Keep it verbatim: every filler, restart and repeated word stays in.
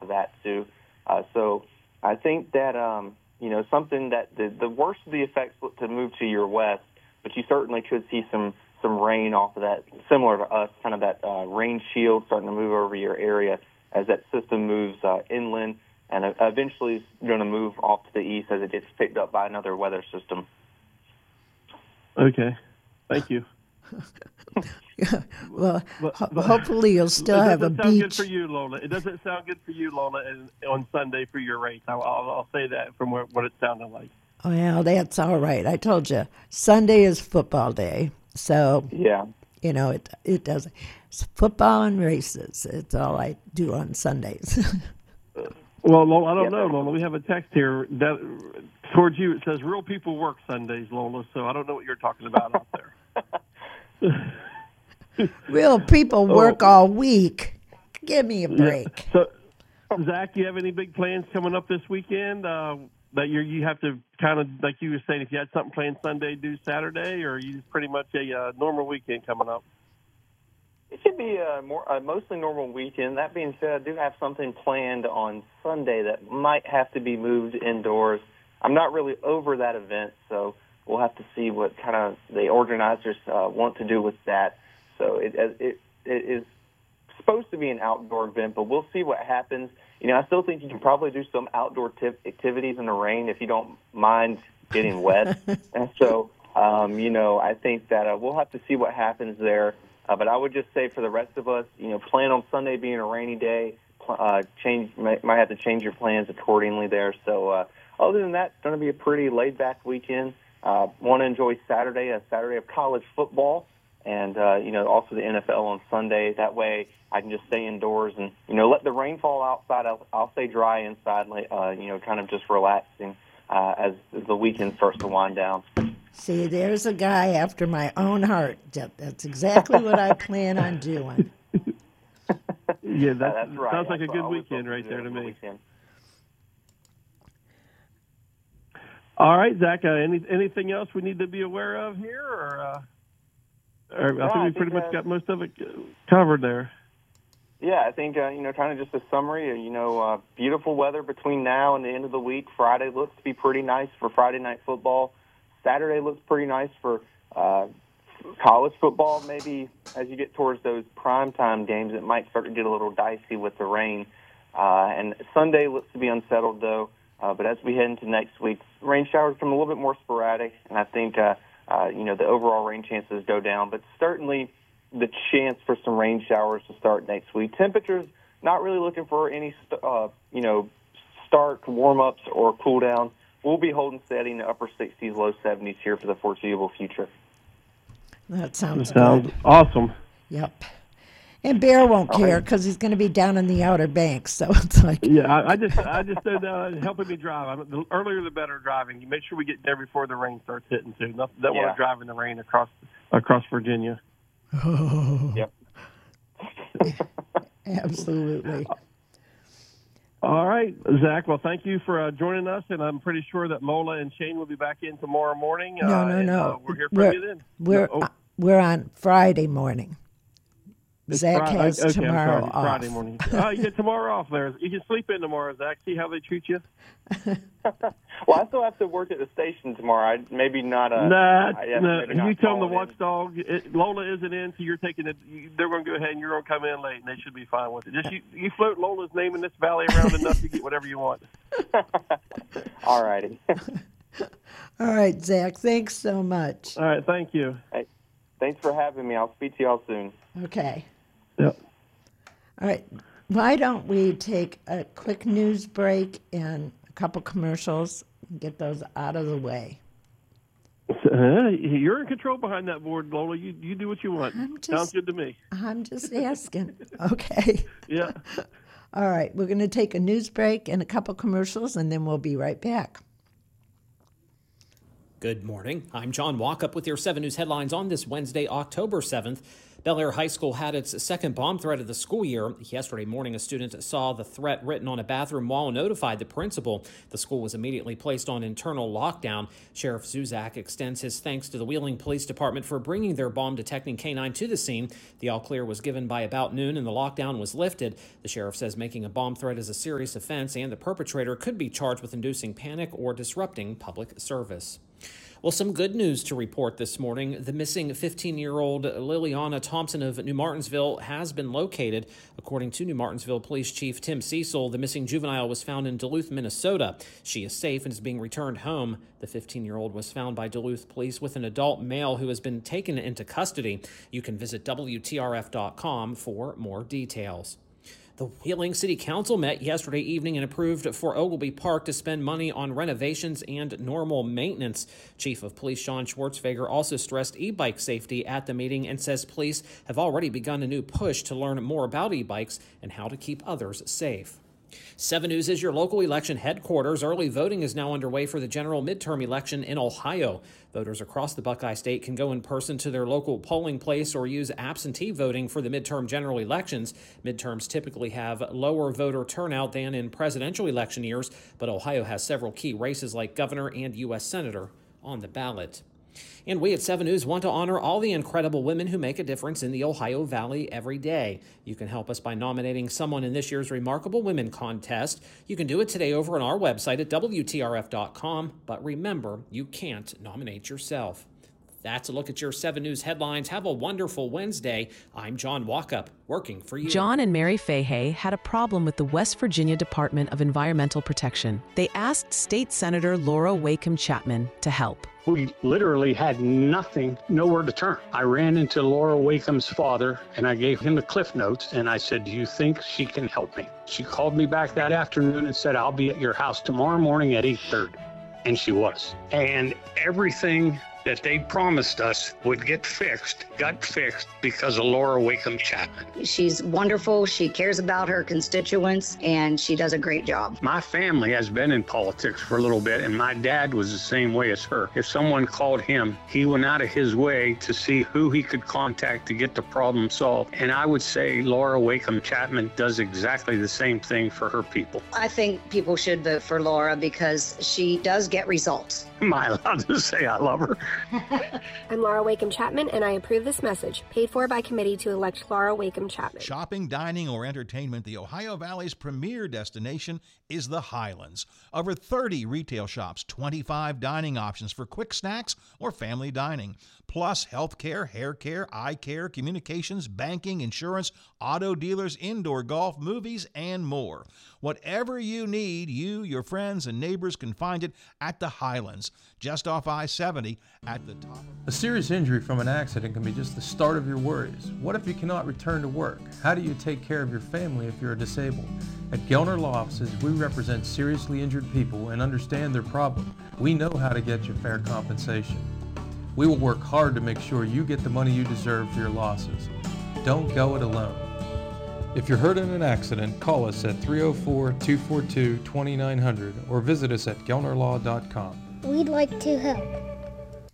that too. Uh, so I think that, um, you know, something that the, the worst of the effects look to move to your west, but you certainly could see some, some rain off of that, similar to us, kind of that uh, rain shield starting to move over your area as that system moves uh, inland and uh, eventually is going to move off to the east as it gets picked up by another weather system. Okay. Thank you. well, but, ho- but, hopefully you'll still have a beach. It doesn't sound good beach. for you, Lola. It doesn't sound good for you, Lola, and, on Sunday for your race. I'll, I'll, I'll say that from what, what it sounded like. Well, that's all right. I told you, Sunday is football day. So, yeah, you know, it it does. It's football and races. It's all I do on Sundays. Well, Lola, I don't know, Lola. We have a text here that towards you. It says real people work Sundays, Lola, so I don't know what you're talking about out there. Real people work oh. all week. Give me a break. Yeah. So, Zach, you have any big plans coming up this weekend uh, that you you have to kind of, like you were saying, if you had something planned Sunday, do Saturday, or are you pretty much a uh, normal weekend coming up? It should be a more a mostly normal weekend. That being said, I do have something planned on Sunday that might have to be moved indoors. I'm not really over that event, so we'll have to see what kind of the organizers uh, want to do with that. So it, it it is supposed to be an outdoor event, but we'll see what happens. You know, I still think you can probably do some outdoor tip activities in the rain if you don't mind getting wet. And so, um, you know, I think that uh, we'll have to see what happens there. Uh, but I would just say for the rest of us, you know, plan on Sunday being a rainy day. Uh, change might, might have to change your plans accordingly there. So uh, other than that, it's going to be a pretty laid-back weekend. Uh, want to enjoy Saturday, a Saturday of college football, and, uh, you know, also the N F L on Sunday. That way I can just stay indoors and, you know, let the rain fall outside. I'll, I'll stay dry inside, uh, you know, kind of just relaxing uh, as, as the weekend starts to wind down. See, there's a guy after my own heart. That's exactly what I plan on doing. Yeah, that that's right. sounds like that's a good weekend right there to me. Weekend. All right, Zach, uh, any, anything else we need to be aware of here? Or, uh, or no, I think I we think, pretty much uh, got most of it covered there. Yeah, I think, uh, you know, kind of just a summary, uh, you know, uh, beautiful weather between now and the end of the week. Friday looks to be pretty nice for Friday night football. Saturday looks pretty nice for uh, college football. Maybe as you get towards those primetime games, it might start to get a little dicey with the rain. Uh, and Sunday looks to be unsettled, though. Uh, but as we head into next week, rain showers become a little bit more sporadic, and I think, uh, uh, you know, the overall rain chances go down. But certainly the chance for some rain showers to start next week. Temperatures, not really looking for any, uh, you know, stark warm-ups or cool-down. We'll be holding steady in the upper sixties, low seventies here for the foreseeable future. That sounds, sounds good. Awesome. Yep. And Bear won't All care right. because he's going to be down in the Outer Banks, so it's like. Yeah, I, I just, I just said uh, helping me drive. I'm, the earlier the better driving. You make sure we get there before the rain starts hitting too. Don't, don't Yeah. want to drive in the rain across across Virginia. Oh. Yep. Absolutely. All right, Zach. Well, thank you for uh, joining us, and I'm pretty sure that Lola and Shane will be back in tomorrow morning. No, uh, no, and, no. Uh, we're here for we're, you then. We're no, oh. uh, we're on Friday morning. It's Zach Friday. has okay, tomorrow I'm sorry, off. Friday morning. Oh, you get tomorrow off there. You can sleep in tomorrow, Zach. See how they treat you. Well, I still have to work at the station tomorrow. I, maybe not. Uh, nah, I guess nah. maybe not You tell them the calling in. watchdog. It, Lola isn't in, so you're taking it. You, they're going to go ahead and you're going to come in late, and they should be fine with it. Just you, you float Lola's name in this valley around enough to get whatever you want. All righty. All right, Zach. Thanks so much. All right, thank you. Hey, thanks for having me. I'll speak to y'all soon. Okay. Yep. All right. Why don't we take a quick news break and a couple commercials and get those out of the way? Uh, you're in control behind that board, Lola. You you do what you want. I'm just, Sounds good to me. I'm just asking. Okay. Yeah. All right. We're going to take a news break and a couple commercials, and then we'll be right back. Good morning. I'm John Walkup with your seven News headlines on this Wednesday, October seventh. Bel Air High School had its second bomb threat of the school year. Yesterday morning, a student saw the threat written on a bathroom wall and notified the principal. The school was immediately placed on internal lockdown. Sheriff Zuzak extends his thanks to the Wheeling Police Department for bringing their bomb-detecting canine to the scene. The all-clear was given by about noon and the lockdown was lifted. The sheriff says making a bomb threat is a serious offense and the perpetrator could be charged with inducing panic or disrupting public service. Well, some good news to report this morning. The missing fifteen-year-old Liliana Thompson of New Martinsville has been located. According to New Martinsville Police Chief Tim Cecil, the missing juvenile was found in Duluth, Minnesota. She is safe and is being returned home. The fifteen-year-old was found by Duluth police with an adult male who has been taken into custody. You can visit W T R F dot com for more details. The Wheeling City Council met yesterday evening and approved for Ogilby Park to spend money on renovations and normal maintenance. Chief of Police Sean Schwartzfeger also stressed e-bike safety at the meeting and says police have already begun a new push to learn more about e-bikes and how to keep others safe. seven News is your local election headquarters. Early voting is now underway for the general midterm election in Ohio. Voters across the Buckeye State can go in person to their local polling place or use absentee voting for the midterm general elections. Midterms typically have lower voter turnout than in presidential election years, but Ohio has several key races like governor and U S senator on the ballot. And we at seven News want to honor all the incredible women who make a difference in the Ohio Valley every day. You can help us by nominating someone in this year's Remarkable Women contest. You can do it today over on our website at W T R F dot com. But remember, you can't nominate yourself. That's a look at your seven News headlines. Have a wonderful Wednesday. I'm John Walkup, working for you. John and Mary Fahey had a problem with the West Virginia Department of Environmental Protection. They asked State Senator Laura Wacom Chapman to help. We literally had nothing, nowhere to turn. I ran into Laura Wacom's father and I gave him the Cliff Notes and I said, do you think she can help me? She called me back that afternoon and said, I'll be at your house tomorrow morning at eight thirty. And she was. And everything that they promised us would get fixed, got fixed because of Laura Wacom Chapman. She's wonderful. She cares about her constituents, and she does a great job. My family has been in politics for a little bit, and my dad was the same way as her. If someone called him, he went out of his way to see who he could contact to get the problem solved. And I would say Laura Wacom Chapman does exactly the same thing for her people. I think people should vote for Laura because she does get results. Am I allowed to say I love her? I'm Laura Wacom Chapman, and I approve this message, paid for by committee to elect Laura Wacom Chapman. Shopping, dining, or entertainment, the Ohio Valley's premier destination is the Highlands. Over thirty retail shops, twenty-five dining options for quick snacks or family dining, plus healthcare, hair care, eye care, communications, banking, insurance, auto dealers, indoor golf, movies, and more. Whatever you need, you, your friends, and neighbors can find it at the Highlands, just off I seventy at the top. A serious injury from an accident can be just the start of your worries. What if you cannot return to work? How do you take care of your family if you're disabled? At Gelner Law Offices, we represent seriously injured people and understand their problem. We know how to get you fair compensation. We will work hard to make sure you get the money you deserve for your losses. Don't go it alone. If you're hurt in an accident, call us at three oh four, two four two, two nine zero zero or visit us at gelner law dot com. We'd like to help.